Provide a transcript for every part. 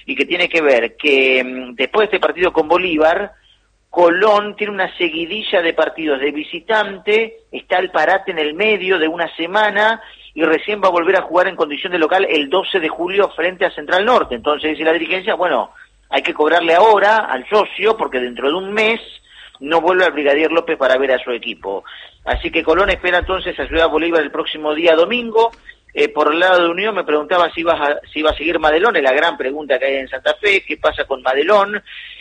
y que tiene que ver que después de este partido con Bolívar, Colón tiene una seguidilla de partidos de visitante, está el parate en el medio de una semana y recién va a volver a jugar en condición de local el 12 de julio frente a Central Norte. Entonces dice la dirigencia, bueno, hay que cobrarle ahora al socio porque dentro de un mes no vuelve al Brigadier López para ver a su equipo. Así que Colón espera entonces a Ciudad Bolívar el próximo día domingo. Por el lado de Unión me preguntaba si iba a seguir Madelón, es la gran pregunta que hay en Santa Fe, ¿qué pasa con Madelón?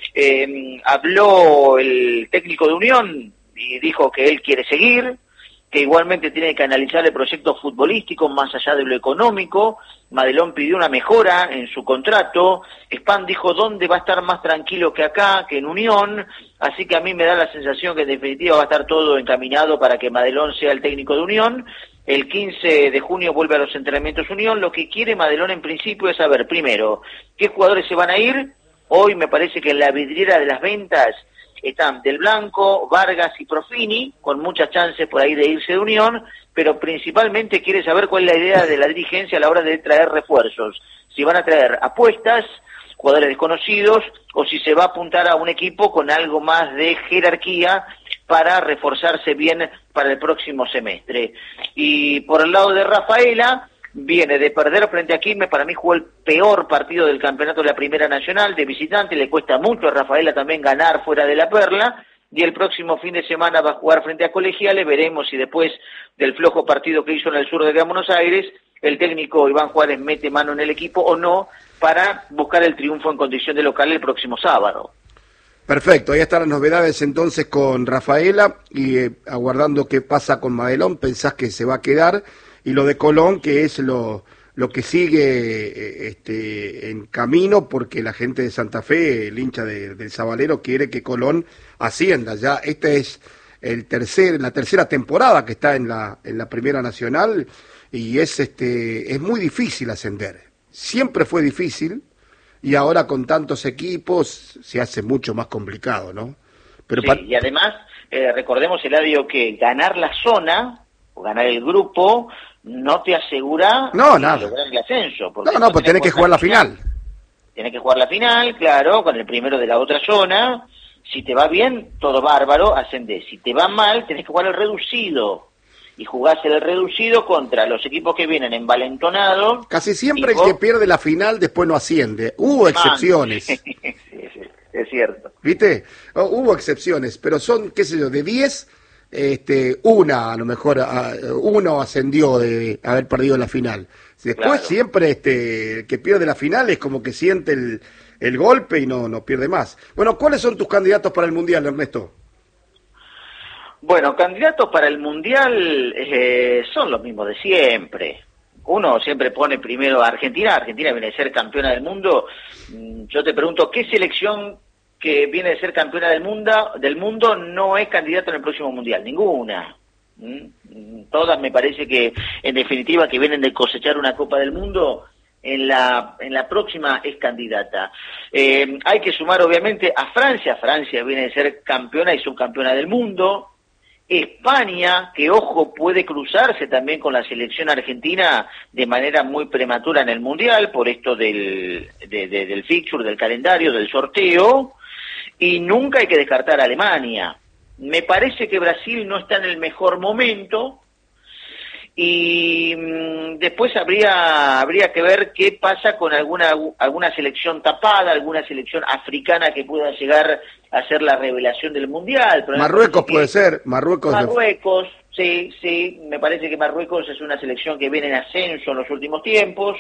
Habló el técnico de Unión y dijo que él quiere seguir, que igualmente tiene que analizar el proyecto futbolístico más allá de lo económico. Madelón pidió una mejora en su contrato, Span dijo dónde va a estar más tranquilo que acá, que en Unión, así que a mí me da la sensación que en definitiva va a estar todo encaminado para que Madelón sea el técnico de Unión. El 15 de junio vuelve a los entrenamientos Unión. Lo que quiere Madelón en principio es saber, primero, qué jugadores se van a ir. Hoy me parece que en la vidriera de las ventas están Del Blanco, Vargas y Profini, con muchas chances por ahí de irse de Unión, pero principalmente quiere saber cuál es la idea de la dirigencia a la hora de traer refuerzos. Si van a traer apuestas, jugadores desconocidos, o si se va a apuntar a un equipo con algo más de jerarquía para reforzarse bien para el próximo semestre. Y por el lado de Rafaela, viene de perder frente a Quilmes, para mí jugó el peor partido del campeonato de la Primera Nacional, de visitante, le cuesta mucho a Rafaela también ganar fuera de La Perla, y el próximo fin de semana va a jugar frente a Colegiales. Veremos si después del flojo partido que hizo en el sur de Gran Buenos Aires, el técnico Iván Juárez mete mano en el equipo o no, para buscar el triunfo en condición de local el próximo sábado. Perfecto, ahí están las novedades entonces con Rafaela y aguardando qué pasa con Madelón. Pensás que se va a quedar, y lo de Colón, que es lo que sigue en camino, porque la gente de Santa Fe, el hincha del Sabalero, quiere que Colón ascienda. Ya esta es la tercera temporada que está en la Primera Nacional, y es muy difícil ascender. Siempre fue difícil, y ahora con tantos equipos se hace mucho más complicado, ¿no? Pero sí, y además, recordemos, Eladio, que ganar la zona, o ganar el grupo, no te asegura nada. lograr el ascenso. Pues tenés que jugar la final. Tenés que jugar la final, claro, con el primero de la otra zona. Si te va bien, todo bárbaro, ascendés. Si te va mal, tenés que jugar el reducido. Y jugás el reducido contra los equipos que vienen envalentonados. Casi siempre el que pierde la final después no asciende. Hubo excepciones. Sí, es cierto. ¿Viste? Hubo excepciones, pero son, qué sé yo, de 10, una a lo mejor, uno ascendió de haber perdido la final. Después claro, siempre el que pierde la final es como que siente el golpe y no pierde más. Bueno, ¿cuáles son tus candidatos para el Mundial, Ernesto? Bueno, candidatos para el Mundial son los mismos de siempre. Uno siempre pone primero a Argentina. Argentina viene a ser campeona del mundo. Yo te pregunto, ¿qué selección que viene de ser campeona del mundo no es candidata en el próximo Mundial? Ninguna. Todas me parece que, en definitiva, que vienen de cosechar una Copa del Mundo, en la próxima es candidata. Hay que sumar, obviamente, a Francia. Francia viene de ser campeona y subcampeona del mundo. España, que ojo, puede cruzarse también con la selección argentina de manera muy prematura en el Mundial, por esto del fixture, del calendario, del sorteo. Y nunca hay que descartar a Alemania. Me parece que Brasil no está en el mejor momento, y después habría que ver qué pasa con alguna selección tapada, alguna selección africana que pueda llegar a ser la revelación del Mundial. Pero Marruecos puede ser, Marruecos, sí, me parece que Marruecos es una selección que viene en ascenso en los últimos tiempos.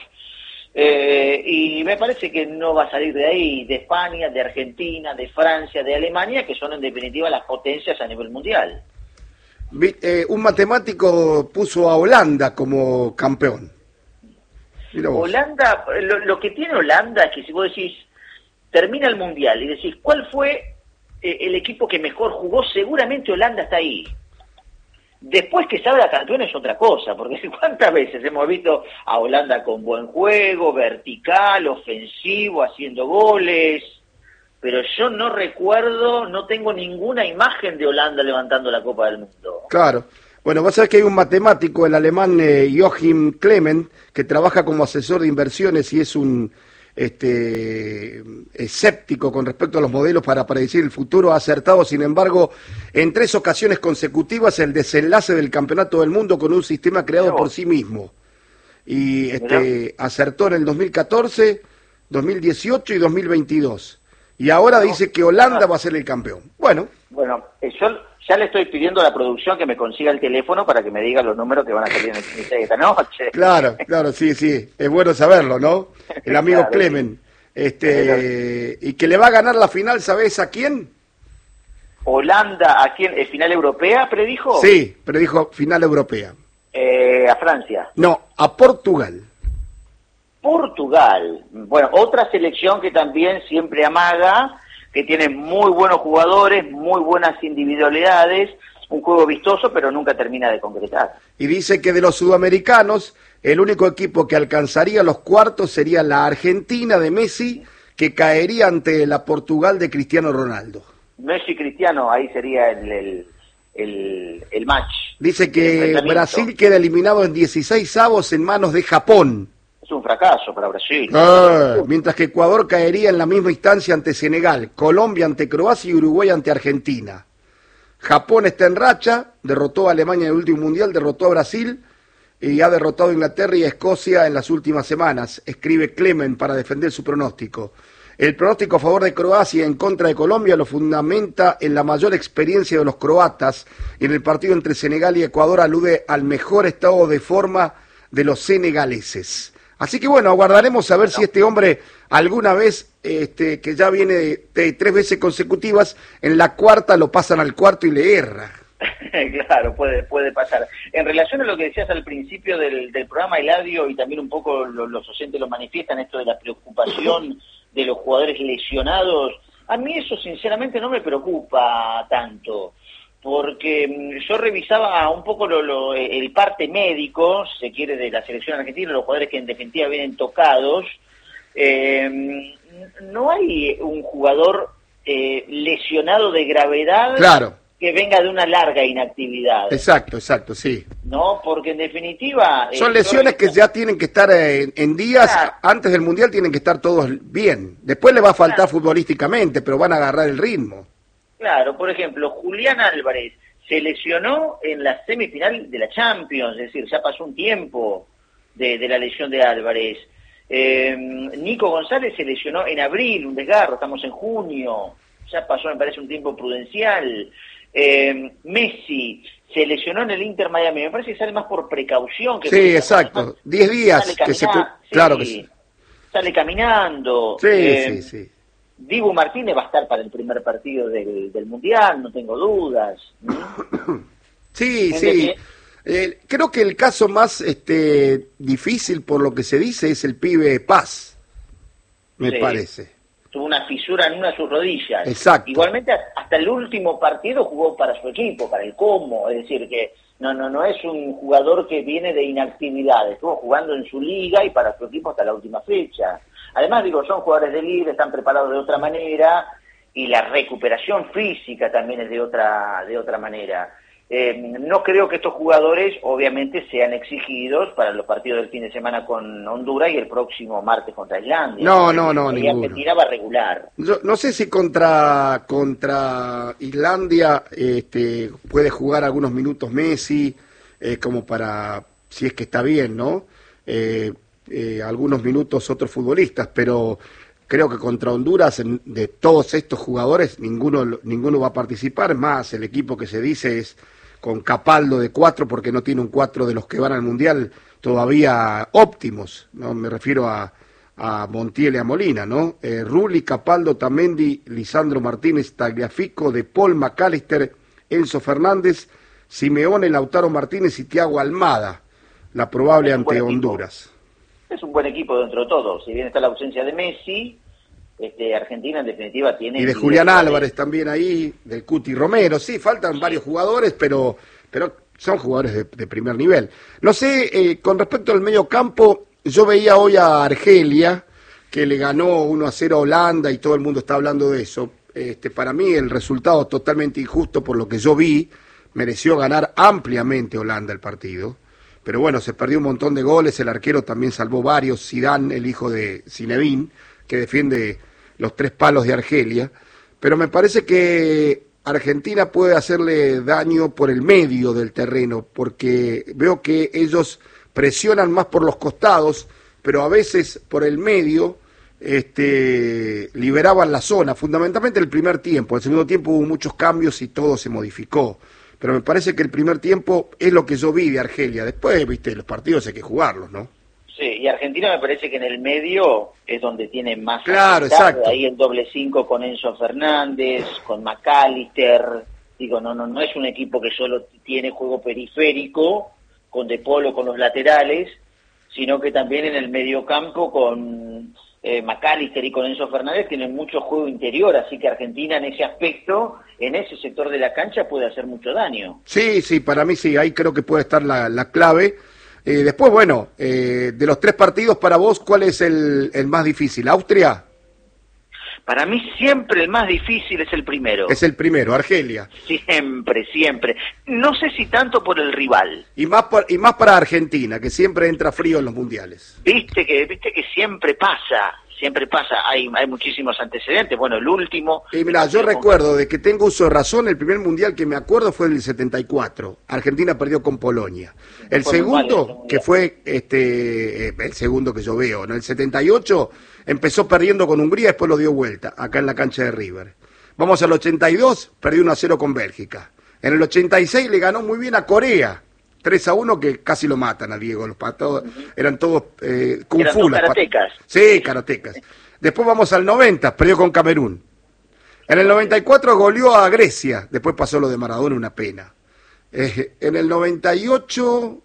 Y me parece que no va a salir de ahí, de España, de Argentina, de Francia, de Alemania, que son en definitiva las potencias a nivel mundial. Un matemático puso a Holanda como campeón. Holanda, lo que tiene Holanda es que si vos decís, termina el mundial y decís, ¿cuál fue el equipo que mejor jugó? Seguramente Holanda está ahí. Después que salga campeón es otra cosa, porque ¿cuántas veces hemos visto a Holanda con buen juego, vertical, ofensivo, haciendo goles? Pero yo no recuerdo, no tengo ninguna imagen de Holanda levantando la Copa del Mundo. Claro. Bueno, vos sabés que hay un matemático, el alemán Joachim Clement, que trabaja como asesor de inversiones y es un escéptico con respecto a los modelos para predecir el futuro, ha acertado, sin embargo, en 3 ocasiones consecutivas el desenlace del Campeonato del Mundo con un sistema creado por sí mismo. Y acertó en el 2014, 2018 y 2022. Y ahora dice que Holanda va a ser el campeón. Bueno, yo ya le estoy pidiendo a la producción que me consiga el teléfono para que me diga los números que van a salir en el comité esta noche. Claro, sí, es bueno saberlo, ¿no? El amigo claro, Clemen. Y que le va a ganar la final, ¿sabés a quién? Holanda, ¿a quién? ¿Final europea, predijo? Sí, predijo final europea. ¿A Francia? No, a Portugal. Portugal. Bueno, otra selección que también siempre amaga, que tiene muy buenos jugadores, muy buenas individualidades, un juego vistoso, pero nunca termina de concretar. Y dice que de los sudamericanos, el único equipo que alcanzaría los cuartos sería la Argentina de Messi, que caería ante la Portugal de Cristiano Ronaldo. Messi-Cristiano, ahí sería el match. Dice que Brasil queda eliminado en 16avos en manos de Japón. Es un fracaso para Brasil. Mientras que Ecuador caería en la misma instancia ante Senegal, Colombia ante Croacia y Uruguay ante Argentina. Japón está en racha, derrotó a Alemania en el último mundial, derrotó a Brasil y ha derrotado a Inglaterra y a Escocia en las últimas semanas, escribe Clemen para defender su pronóstico. El pronóstico a favor de Croacia y en contra de Colombia lo fundamenta en la mayor experiencia de los croatas y en el partido entre Senegal y Ecuador alude al mejor estado de forma de los senegaleses. Así que bueno, aguardaremos a ver si este hombre alguna vez, que ya viene de 3 veces consecutivas, en la cuarta lo pasan al cuarto y le erra. Claro, puede pasar. En relación a lo que decías al principio del programa, Eladio, y también un poco los oyentes lo manifiestan, esto de la preocupación de los jugadores lesionados, a mí eso sinceramente no me preocupa tanto. Porque yo revisaba un poco el parte médico, si se quiere, de la selección argentina, los jugadores que en definitiva vienen tocados. No hay un jugador lesionado de gravedad, claro, que venga de una larga inactividad. Exacto, sí. No, porque en definitiva... Son lesiones que ya tienen que estar en días, claro, antes del Mundial tienen que estar todos bien. Después le va a faltar futbolísticamente, pero van a agarrar el ritmo. Claro, por ejemplo, Julián Álvarez se lesionó en la semifinal de la Champions, es decir, ya pasó un tiempo de la lesión de Álvarez. Nico González se lesionó en abril, un desgarro, estamos en junio, ya pasó, me parece, un tiempo prudencial. Messi se lesionó en el Inter Miami, me parece que sale más por precaución. Que sí, exacto, 10 días. Claro que sí. Sale caminando. Sí. Dibu Martínez va a estar para el primer partido del Mundial, no tengo dudas. Sí. Creo que el caso más difícil, por lo que se dice, es el pibe Paz, me parece. Tuvo una fisura en una de sus rodillas. Exacto. Igualmente, hasta el último partido jugó para su equipo, para el Como, es decir, que no es un jugador que viene de inactividad, estuvo jugando en su liga y para su equipo hasta la última fecha. Además, son jugadores de liga, están preparados de otra manera y la recuperación física también es de otra manera. No creo que estos jugadores obviamente sean exigidos para los partidos del fin de semana con Honduras y el próximo martes contra Islandia. No, ninguno. Argentina va regular. Yo no sé si contra Islandia puede jugar algunos minutos Messi, como para, si es que está bien, ¿no? Algunos minutos otros futbolistas, pero creo que contra Honduras, de todos estos jugadores, ninguno va a participar, más el equipo que se dice es con Capaldo de 4, porque no tiene un 4 de los que van al Mundial todavía óptimos, no me refiero a Montiel y a Molina, ¿no? Rulli, Capaldo, Tamendi, Lisandro Martínez, Tagliafico, De Paul, McAllister, Enzo Fernández, Simeone, Lautaro Martínez y Thiago Almada, la probable ante Honduras. Es un buen equipo dentro de todo, si bien está la ausencia de Messi, Argentina en definitiva tiene... Y de Julián Álvarez también ahí, del Cuti Romero, sí, faltan varios jugadores, pero son jugadores de primer nivel. No sé, con respecto al medio campo, yo veía hoy a Argelia, que le ganó 1-0 a Holanda y todo el mundo está hablando de eso. Para mí el resultado totalmente injusto por lo que yo vi, mereció ganar ampliamente Holanda el partido. pero bueno, se perdió un montón de goles, el arquero también salvó varios, Zidane, el hijo de Zinedine, que defiende los 3 palos de Argelia, pero me parece que Argentina puede hacerle daño por el medio del terreno, porque veo que ellos presionan más por los costados, pero a veces por el medio liberaban la zona, fundamentalmente el primer tiempo. El segundo tiempo hubo muchos cambios y todo se modificó, pero me parece que el primer tiempo es lo que yo vi de Argelia. Después, viste, los partidos hay que jugarlos, ¿no? Sí, y Argentina me parece que en el medio es donde tiene más... Claro, exacto. Ahí el doble 5 con Enzo Fernández, con McAllister. Digo, no es un equipo que solo tiene juego periférico, con De Polo, con los laterales, sino que también en el mediocampo con McAllister y con Enzo Fernández tienen mucho juego interior, así que Argentina en ese aspecto, en ese sector de la cancha puede hacer mucho daño. Sí, para mí sí, ahí creo que puede estar la clave. Después, bueno, de los 3 partidos para vos, ¿cuál es el más difícil? ¿Austria? Para mí siempre el más difícil es el primero. Es el primero, Argelia. Siempre. No sé si tanto por el rival. Y más para Argentina, que siempre entra frío en los mundiales. Viste que siempre pasa, hay muchísimos antecedentes. Bueno, el último... Y mira, yo recuerdo, de que tengo uso de razón, el primer mundial que me acuerdo fue el 74. Argentina perdió con Polonia. El segundo, que fue el segundo que yo veo, ¿no? El 78 empezó perdiendo con Hungría, después lo dio vuelta, acá en la cancha de River. Vamos al 82, perdió 1-0 con Bélgica. En el 86 le ganó muy bien a Corea, 3-1, que casi lo matan a Diego. Los patados eran todos kung fu. Karatecas. Sí, karatecas. Después vamos al 90, perdió con Camerún. En el 94 goleó a Grecia, después pasó lo de Maradona, una pena. En el 98,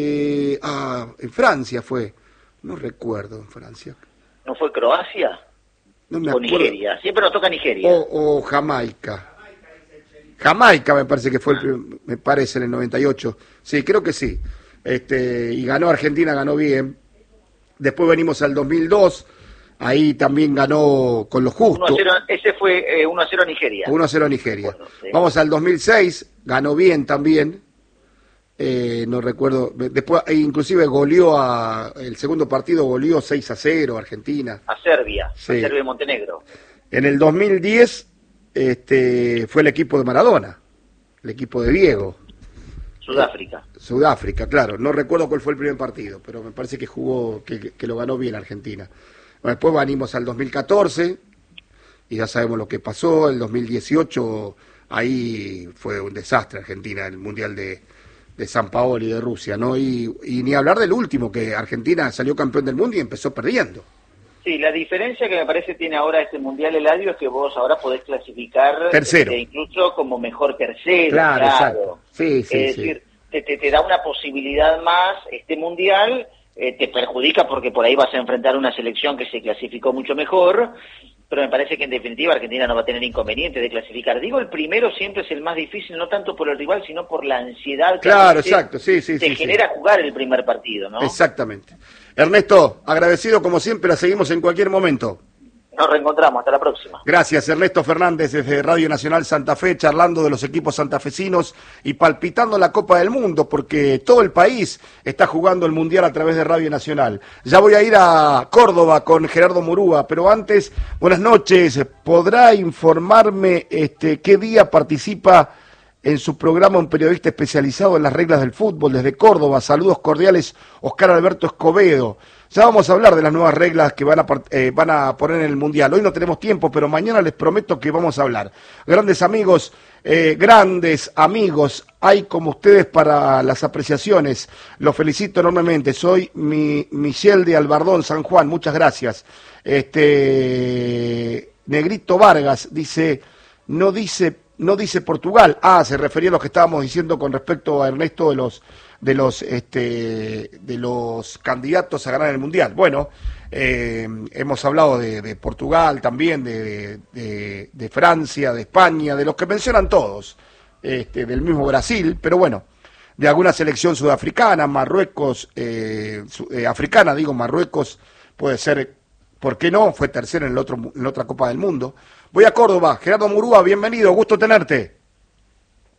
en Francia fue, no recuerdo en Francia. ¿No fue Croacia? No me o acuerdo. Nigeria, siempre nos toca Nigeria. O Jamaica. Jamaica me parece que fue, me parece, en el 98. Sí, creo que sí. Y ganó Argentina, ganó bien. Después venimos al 2002, ahí también ganó con lo justo. 1-0, ese fue 1-0 a Nigeria. 1-0 a Nigeria. Bueno, sí. Vamos al 2006, ganó bien también. No recuerdo. Después, inclusive el segundo partido goleó 6-0 Argentina. A Serbia, Sí. a Serbia y Montenegro. En el 2010 fue el equipo de Maradona, el equipo de Diego. Sudáfrica. Sudáfrica, claro. No recuerdo cuál fue el primer partido, pero me parece que jugó, que lo ganó bien Argentina. Bueno, después venimos al 2014 y ya sabemos lo que pasó. El 2018 ahí fue un desastre Argentina, el Mundial de San Paolo y de Rusia, ¿no? Y ni hablar del último, que Argentina salió campeón del mundo y empezó perdiendo. Sí, la diferencia que me parece tiene ahora este Mundial Eladio es que vos ahora podés clasificar tercero, incluso como mejor tercero. Claro. Exacto. Sí, Es decir, te da una posibilidad más este Mundial, te perjudica porque por ahí vas a enfrentar una selección que se clasificó mucho mejor, pero me parece que en definitiva Argentina no va a tener inconveniente de clasificar. Digo, el primero siempre es el más difícil, no tanto por el rival, sino por la ansiedad que exacto, sí, te genera jugar el primer partido, ¿no? Exactamente. Ernesto, agradecido como siempre, la seguimos en cualquier momento. Nos reencontramos, hasta la próxima. Gracias, Ernesto Fernández, desde Radio Nacional Santa Fe, charlando de los equipos santafesinos y palpitando la Copa del Mundo, porque todo el país está jugando el Mundial a través de Radio Nacional. Ya voy a ir a Córdoba con Gerardo Murúa, pero antes, buenas noches. ¿Podrá informarme qué día participa en su programa un periodista especializado en las reglas del fútbol desde Córdoba? Saludos cordiales, Oscar Alberto Escobedo. Ya vamos a hablar de las nuevas reglas que van a poner en el Mundial. Hoy no tenemos tiempo, pero mañana les prometo que vamos a hablar. Grandes amigos, hay como ustedes para las apreciaciones. Los felicito enormemente. Soy Michelle de Albardón, San Juan. Muchas gracias. Negrito Vargas dice, no dice Portugal. Se refería a lo que estábamos diciendo con respecto a Ernesto de los candidatos a ganar el Mundial. Bueno, hemos hablado de Portugal también, de Francia, de España, de los que mencionan todos, del mismo Brasil, pero bueno, de alguna selección sudafricana, Marruecos, Marruecos puede ser, ¿por qué no? Fue tercero en la otra Copa del Mundo. Voy a Córdoba. Gerardo Murúa, bienvenido, gusto tenerte.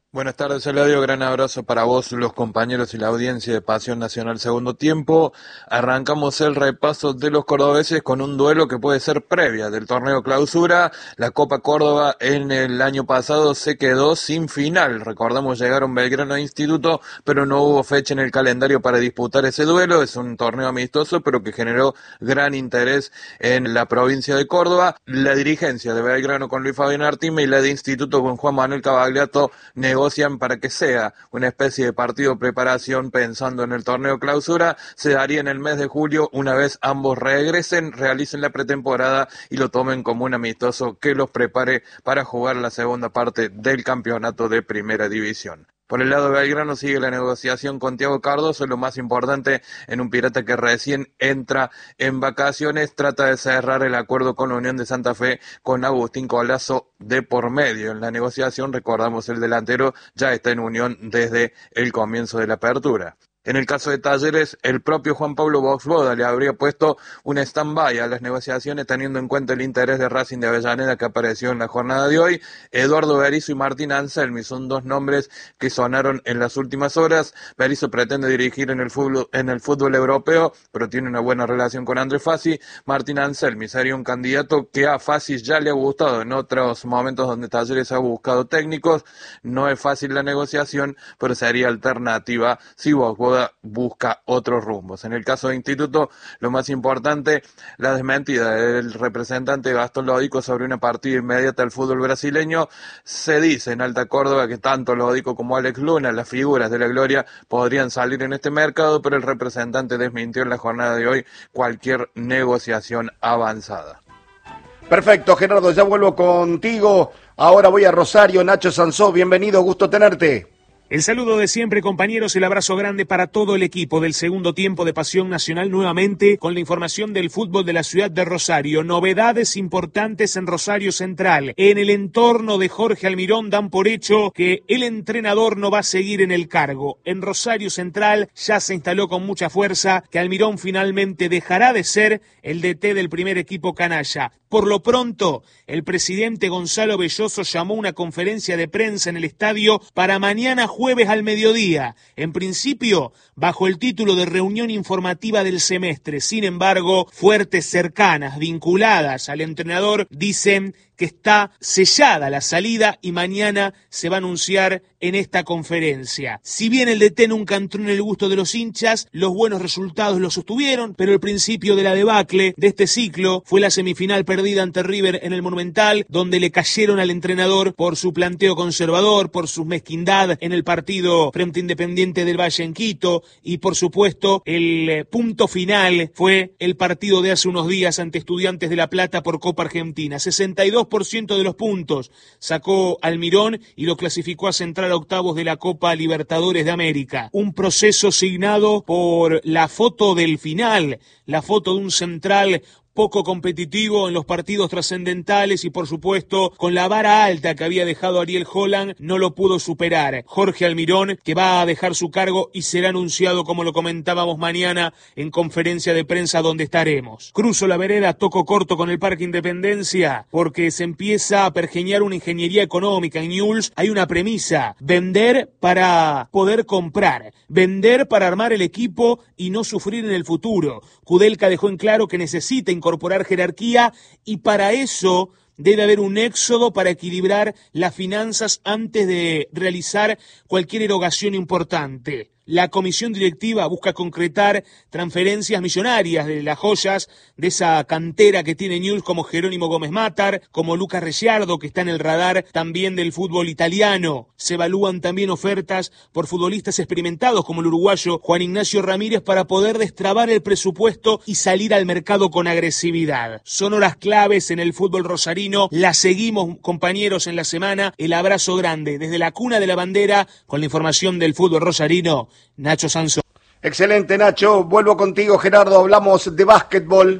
Buenas tardes, Eladio. Gran abrazo para vos, los compañeros y la audiencia de Pasión Nacional Segundo Tiempo. Arrancamos el repaso de los cordobeses con un duelo que puede ser previa del torneo Clausura. La Copa Córdoba en el año pasado se quedó sin final. Recordamos, llegaron Belgrano e Instituto, pero no hubo fecha en el calendario para disputar ese duelo. Es un torneo amistoso, pero que generó gran interés en la provincia de Córdoba. La dirigencia de Belgrano con Luis Fabián Artime y la de Instituto con Juan Manuel Cavagliato negocian para que sea una especie de partido de preparación pensando en el torneo Clausura. Se daría en el mes de julio, una vez ambos regresen, realicen la pretemporada y lo tomen como un amistoso que los prepare para jugar la segunda parte del campeonato de Primera División. Por el lado de Belgrano sigue la negociación con Thiago Cardoso, lo más importante en un Pirata que recién entra en vacaciones, trata de cerrar el acuerdo con la Unión de Santa Fe con Agustín Colazo de por medio. En la negociación, recordamos, el delantero ya está en Unión desde el comienzo de la apertura. En el caso de Talleres, el propio Juan Pablo Boxboda le habría puesto un stand-by a las negociaciones teniendo en cuenta el interés de Racing de Avellaneda que apareció en la jornada de hoy. Eduardo Berizzo y Martín Anselmi son dos nombres que sonaron en las últimas horas. Berizzo pretende dirigir en el fútbol europeo, pero tiene una buena relación con André Fassi. Martín Anselmi sería un candidato que a Fassi ya le ha gustado en otros momentos donde Talleres ha buscado técnicos. No es fácil la negociación, pero sería alternativa si Boxboda busca otros rumbos. En el caso de Instituto, lo más importante, la desmentida del representante Gastón Lodico sobre una partida inmediata al fútbol brasileño. Se dice en Alta Córdoba que tanto Lodico como Alex Luna, las figuras de la gloria, podrían salir en este mercado, pero el representante desmintió en la jornada de hoy cualquier negociación avanzada. Perfecto, Gerardo, ya vuelvo contigo. Ahora voy a Rosario. Nacho Sansó, bienvenido, gusto tenerte. El saludo de siempre, compañeros, el abrazo grande para todo el equipo del segundo tiempo de Pasión Nacional, nuevamente con la información del fútbol de la ciudad de Rosario. Novedades importantes en Rosario Central. En el entorno de Jorge Almirón dan por hecho que el entrenador no va a seguir en el cargo. En Rosario Central ya se instaló con mucha fuerza que Almirón finalmente dejará de ser el DT del primer equipo canalla. Por lo pronto, el presidente Gonzalo Belloso llamó una conferencia de prensa en el estadio para mañana jueves al mediodía, en principio bajo el título de reunión informativa del semestre. Sin embargo, fuertes cercanas, vinculadas al entrenador, dicen que está sellada la salida y mañana se va a anunciar en esta conferencia. Si bien el DT nunca entró en el gusto de los hinchas, los buenos resultados lo sostuvieron, pero el principio de la debacle de este ciclo fue la semifinal perdida ante River en el Monumental, donde le cayeron al entrenador por su planteo conservador, por su mezquindad en el partido frente a Independiente del Valle en Quito, y por supuesto el punto final fue el partido de hace unos días ante Estudiantes de La Plata por Copa Argentina. 62% de los puntos sacó Almirón y lo clasificó a Central a octavos de la Copa Libertadores de América. Un proceso signado por la foto del final, la foto de un Central poco competitivo en los partidos trascendentales y por supuesto con la vara alta que había dejado Ariel Holland no lo pudo superar. Jorge Almirón, que va a dejar su cargo y será anunciado, como lo comentábamos, mañana en conferencia de prensa donde estaremos. Cruzo la vereda, toco corto con el Parque Independencia porque se empieza a pergeñar una ingeniería económica. En Newell's hay una premisa: vender para poder comprar, vender para armar el equipo y no sufrir en el futuro. Kudelka dejó en claro que necesita incorporar jerarquía y para eso debe haber un éxodo para equilibrar las finanzas antes de realizar cualquier erogación importante. La comisión directiva busca concretar transferencias millonarias de las joyas de esa cantera que tiene Newell's, como Jerónimo Gómez Matar, como Lucas Ricciardo, que está en el radar también del fútbol italiano. Se evalúan también ofertas por futbolistas experimentados como el uruguayo Juan Ignacio Ramírez para poder destrabar el presupuesto y salir al mercado con agresividad. Son horas claves en el fútbol rosarino. La seguimos, compañeros, en la semana. El abrazo grande desde la cuna de la bandera con la información del fútbol rosarino. Nacho Sansó. Excelente, Nacho. Vuelvo contigo, Gerardo. Hablamos de básquetbol.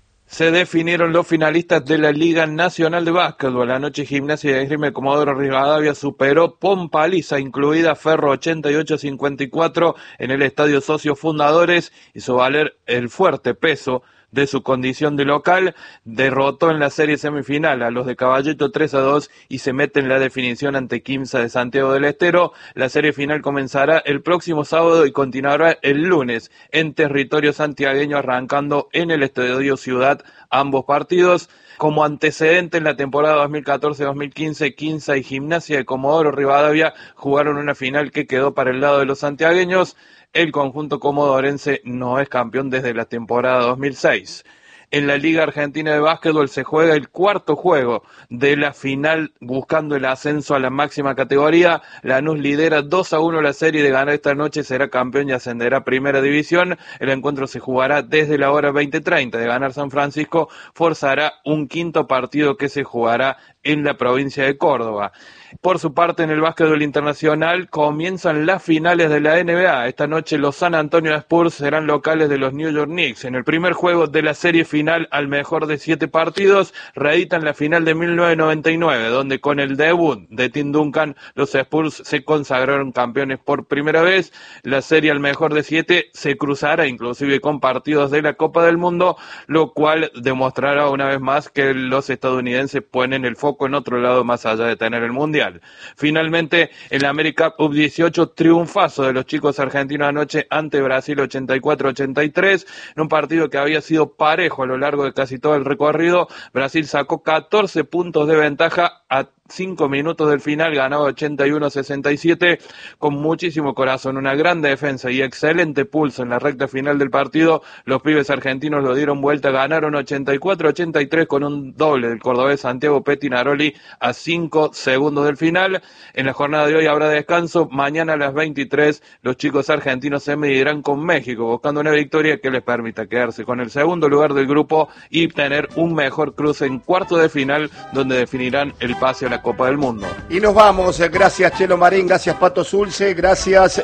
Se definieron los finalistas de la Liga Nacional de Básquetbol. Anoche Gimnasia de Esgrima Comodoro Rivadavia superó por paliza, incluida Ferro 88-54 en el Estadio Socios Fundadores. Hizo valer el fuerte peso de su condición de local, derrotó en la serie semifinal a los de Caballito 3-2 y se mete en la definición ante Quimsa de Santiago del Estero. La serie final comenzará el próximo sábado y continuará el lunes en territorio santiagueño, arrancando en el Estadio Ciudad ambos partidos. Como antecedente, en la temporada 2014-2015, Quimsa y Gimnasia de Comodoro Rivadavia jugaron una final que quedó para el lado de los santiagueños. El conjunto comodorense no es campeón desde la temporada 2006. En la Liga Argentina de Básquetbol se juega el cuarto juego de la final buscando el ascenso a la máxima categoría. Lanús lidera 2-1 la serie, de ganar esta noche será campeón y ascenderá a Primera División. El encuentro se jugará desde la hora 20:30. De ganar San Francisco forzará un quinto partido que se jugará en la provincia de Córdoba. Por su parte, en el básquetbol internacional comienzan las finales de la NBA. Esta noche los San Antonio Spurs serán locales de los New York Knicks. En el primer juego de la serie final, al mejor de 7 partidos, reeditan la final de 1999, donde con el debut de Tim Duncan, los Spurs se consagraron campeones por primera vez. La serie al mejor de 7 se cruzará inclusive con partidos de la Copa del Mundo, lo cual demostrará una vez más que los estadounidenses ponen el foco en otro lado más allá de tener el Mundial. Finalmente, en la América Sub-18, triunfazo de los chicos argentinos anoche ante Brasil 84-83, en un partido que había sido parejo a lo largo de casi todo el recorrido. Brasil sacó 14 puntos de ventaja a 5 minutos del final, ganaba 81-67, con muchísimo corazón, una gran defensa y excelente pulso en la recta final del partido. Los pibes argentinos lo dieron vuelta, ganaron 84-83 con un doble del cordobés Santiago Pettinaroli a 5 segundos del final. En la jornada de hoy habrá descanso. Mañana a las 23 los chicos argentinos se medirán con México, buscando una victoria que les permita quedarse con el segundo lugar del grupo y tener un mejor cruce en cuarto de final, donde definirán el pase a la Copa del Mundo. Y nos vamos, gracias Chelo Marín, gracias Pato Zulce, gracias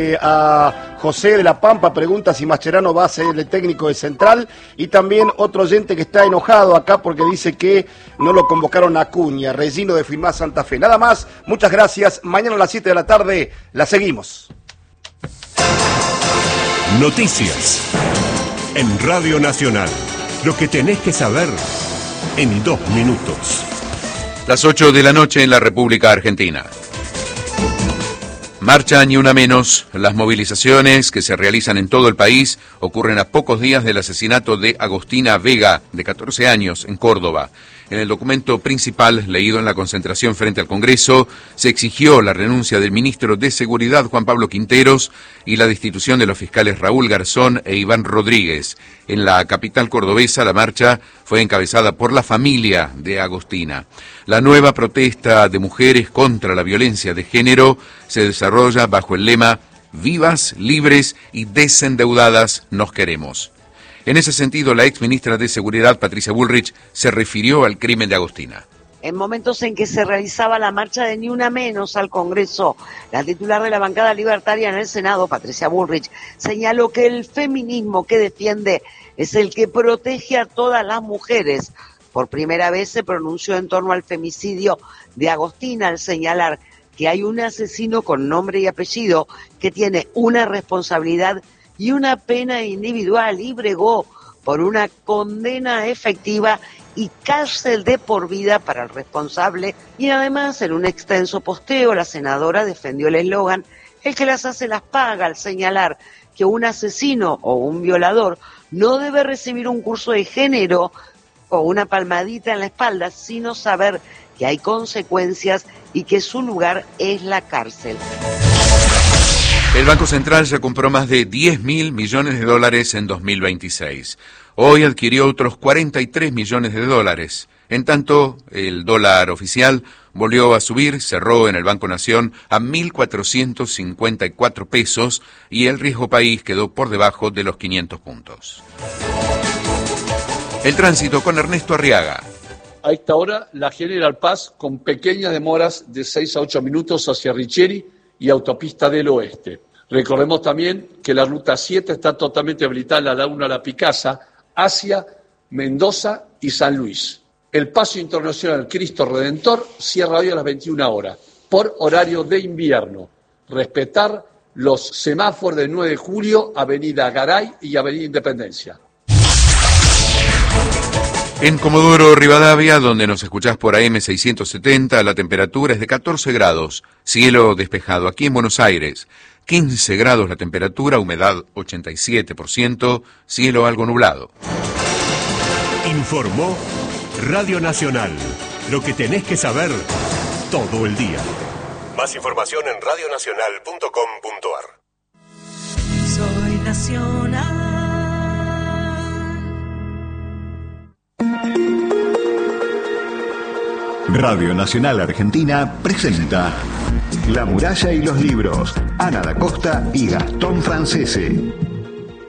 a José de la Pampa, pregunta si Mascherano va a ser el técnico de Central, y también otro oyente que está enojado acá porque dice que no lo convocaron a Acuña, Regino de Filmar Santa Fe. Nada más, muchas gracias, mañana a las 7 de la tarde la seguimos. Noticias en Radio Nacional, lo que tenés que saber en 2 minutos. Las 8 de la noche en la República Argentina. Marcha Ni Una Menos. Las movilizaciones que se realizan en todo el país ocurren a pocos días del asesinato de Agostina Vega, de 14 años, en Córdoba. En el documento principal, leído en la concentración frente al Congreso, se exigió la renuncia del ministro de Seguridad, Juan Pablo Quinteros, y la destitución de los fiscales Raúl Garzón e Iván Rodríguez. En la capital cordobesa, la marcha fue encabezada por la familia de Agostina. La nueva protesta de mujeres contra la violencia de género se desarrolla bajo el lema «Vivas, libres y desendeudadas nos queremos». En ese sentido, la exministra de Seguridad, Patricia Bullrich, se refirió al crimen de Agostina. En momentos en que se realizaba la marcha de Ni Una Menos al Congreso, la titular de la bancada libertaria en el Senado, Patricia Bullrich, señaló que el feminismo que defiende es el que protege a todas las mujeres. Por primera vez se pronunció en torno al femicidio de Agostina al señalar que hay un asesino con nombre y apellido que tiene una responsabilidad y una pena individual, y bregó por una condena efectiva y cárcel de por vida para el responsable. Y además, en un extenso posteo, la senadora defendió el eslogan «El que las hace las paga», al señalar que un asesino o un violador no debe recibir un curso de género o una palmadita en la espalda, sino saber que hay consecuencias y que su lugar es la cárcel. El Banco Central ya compró más de 10.000 millones de dólares en 2026. Hoy adquirió otros 43 millones de dólares. En tanto, el dólar oficial volvió a subir, cerró en el Banco Nación a 1.454 pesos y el riesgo país quedó por debajo de los 500 puntos. El tránsito con Ernesto Arriaga. A esta hora, la General Paz con pequeñas demoras de 6 a 8 minutos hacia Richeri y Autopista del Oeste. Recordemos también que la Ruta 7 está totalmente habilitada, la Laguna La Picasa, hacia Mendoza y San Luis. El Paso Internacional Cristo Redentor cierra hoy a las 21 horas, por horario de invierno. Respetar los semáforos del 9 de julio, Avenida Garay y Avenida Independencia. En Comodoro Rivadavia, donde nos escuchás por AM 670, la temperatura es de 14 grados, cielo despejado. Aquí en Buenos Aires, 15 grados la temperatura, humedad 87%, cielo algo nublado. Informó Radio Nacional. Lo que tenés que saber todo el día. Más información en radionacional.com.ar. Soy nacional. Radio Nacional Argentina presenta La muralla y los libros. Ana da Costa y Gastón Francese.